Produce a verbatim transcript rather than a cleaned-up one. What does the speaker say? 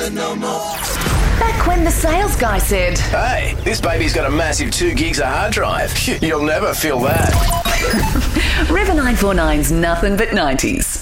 Back when the sales guy said, Hey, this baby's got a massive two gigs of hard drive. You'll never feel that. River nine four nine's Nothing But nineties.